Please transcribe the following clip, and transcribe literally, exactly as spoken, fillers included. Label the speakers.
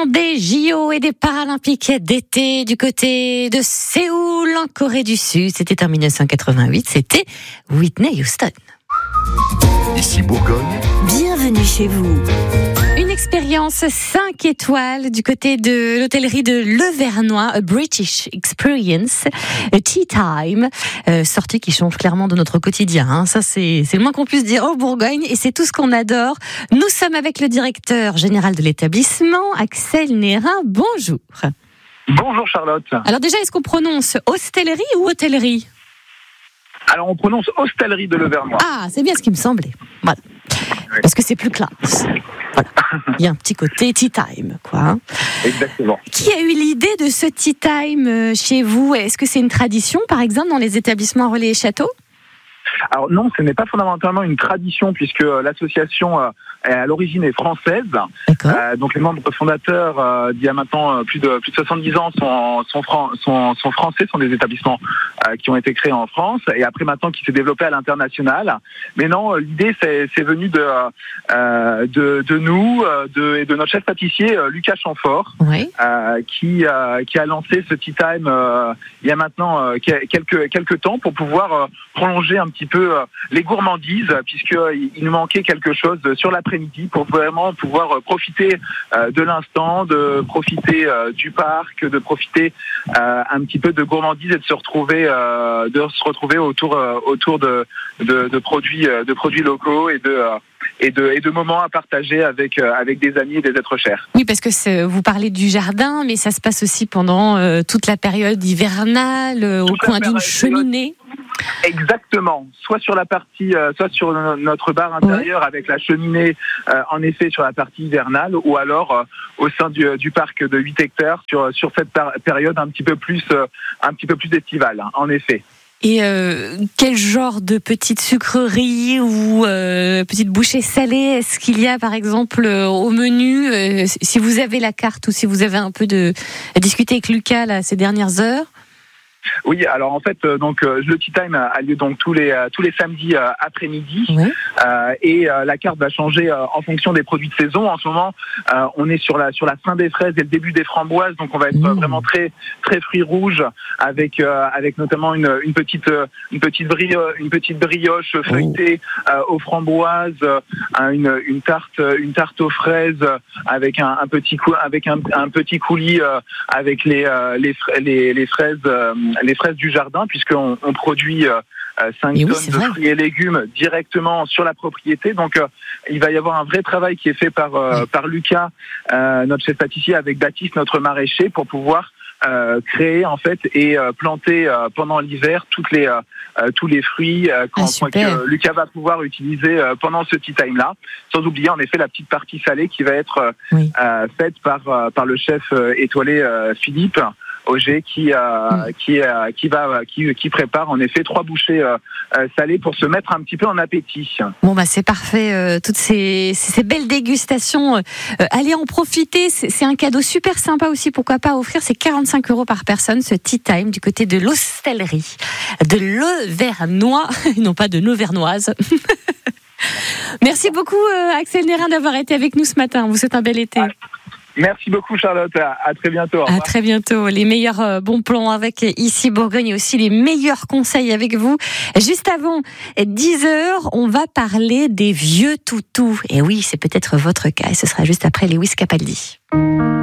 Speaker 1: temps des J O et des Paralympiques d'été du côté de Séoul en Corée du Sud. C'était en dix-neuf cent quatre-vingt-huit, c'était Whitney Houston.
Speaker 2: Ici Bourgogne.
Speaker 1: Bienvenue chez vous. Une expérience cinq étoiles du côté de l'hôtellerie de Levernois, a British Experience, a Tea Time, euh, sortie qui change clairement de notre quotidien. Hein. Ça, c'est, c'est le moins qu'on puisse dire en Bourgogne et c'est tout ce qu'on adore. Nous sommes avec le directeur général de l'établissement, Axel Nérin. Bonjour.
Speaker 3: Bonjour Charlotte.
Speaker 1: Alors déjà, est-ce qu'on prononce hostellerie ou hôtellerie ?
Speaker 3: Alors on prononce hostellerie de Levernois.
Speaker 1: Ah, c'est bien ce qui me semblait. Voilà. Parce que c'est plus classe. Voilà. Il y a un petit côté tea time, quoi.
Speaker 3: Exactement.
Speaker 1: Qui a eu l'idée de ce tea time chez vous ? Est-ce que c'est une tradition, par exemple, dans les établissements relais et châteaux ?
Speaker 3: Alors non, ce n'est pas fondamentalement une tradition puisque l'association euh, à l'origine est française. Euh, donc les membres fondateurs euh, d'il y a maintenant plus de plus de soixante-dix ans sont sont, fran- sont, sont français, sont des établissements euh, qui ont été créés en France et après maintenant qui s'est développé à l'international. Mais non, l'idée c'est, c'est venu de, euh, de de nous de et de notre chef pâtissier euh, Lucas Chamfort,
Speaker 1: oui. euh,
Speaker 3: qui euh, qui a lancé ce tea time euh, il y a maintenant euh, quelques quelques temps pour pouvoir euh, prolonger un petit peu euh, les gourmandises puisque euh, il nous manquait quelque chose sur l'après-midi pour vraiment pouvoir profiter euh, de l'instant, de profiter euh, du parc, de profiter euh, un petit peu de gourmandises et de se retrouver euh, de se retrouver autour euh, autour de, de de produits de produits locaux et de euh, et de et de moments à partager avec euh, avec des amis et des êtres chers.
Speaker 1: Oui, parce que c'est, vous parlez du jardin, mais ça se passe aussi pendant euh, toute la période hivernale, euh, au coin d'une cheminée.
Speaker 3: Exactement, soit sur la partie, euh, soit sur notre bar intérieur ouais. avec la cheminée, euh, en effet sur la partie hivernale, ou alors euh, au sein du, du parc de huit hectares sur sur cette par- période un petit peu plus euh, un petit peu plus estivale, hein, en effet.
Speaker 1: Et euh, quel genre de petites sucreries ou euh, petites bouchées salées est-ce qu'il y a par exemple euh, au menu euh, si vous avez la carte ou si vous avez un peu de à discuter avec Lucas là, ces dernières heures?
Speaker 3: Oui, alors en fait, euh, donc euh, le tea time a lieu donc tous les euh, tous les samedis euh, après-midi oui. euh, et euh, la carte va changer euh, en fonction des produits de saison. En ce moment, euh, on est sur la sur la fin des fraises et le début des framboises, donc on va être mmh. vraiment très très fruits rouges avec euh, avec notamment une une petite une petite brioche une petite brioche feuilletée euh, aux framboises, euh, une une tarte une tarte aux fraises avec un, un petit cou- avec un, un petit coulis euh, avec les euh, les les, les fraises euh, les fraises du jardin, puisqu'on on produit euh, cinq
Speaker 1: et
Speaker 3: tonnes
Speaker 1: oui,
Speaker 3: de
Speaker 1: vrai.
Speaker 3: fruits et légumes directement sur la propriété. Donc, euh, il va y avoir un vrai travail qui est fait par, euh, oui. par Lucas, euh, notre chef pâtissier, avec Baptiste, notre maraîcher, pour pouvoir euh, créer en fait et euh, planter euh, pendant l'hiver toutes les, euh, tous les fruits euh, quand,
Speaker 1: ah,
Speaker 3: que euh, Lucas va pouvoir utiliser euh, pendant ce tea time-là. Sans oublier en effet la petite partie salée qui va être oui. euh, faite par, euh, par le chef euh, étoilé euh, Philippe Auger qui euh, mmh. qui euh, qui va qui qui prépare en effet trois bouchées euh, euh, salées pour se mettre un petit peu en appétit.
Speaker 1: Bon bah c'est parfait, euh, toutes ces ces belles dégustations, euh, allez en profiter, c'est, c'est un cadeau super sympa aussi, pourquoi pas offrir, c'est quarante-cinq euros par personne ce tea time du côté de l'hostellerie de Levernois, non pas de Nauvernoise. Merci beaucoup euh, Axel Nérin d'avoir été avec nous ce matin. On vous souhaite un bel été. Ah.
Speaker 3: Merci beaucoup Charlotte, à, à très bientôt.
Speaker 1: À très bientôt. Les meilleurs euh, bons plans avec Ici Bourgogne et aussi les meilleurs conseils avec vous. Juste avant dix heures, on va parler des vieux toutous. Et oui, c'est peut-être votre cas et ce sera juste après Lewis Capaldi.